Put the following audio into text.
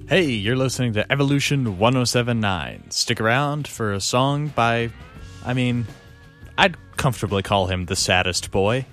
Hey, you're listening to Evolution 1079. Stick around for a song by, I'd comfortably call him the saddest boy.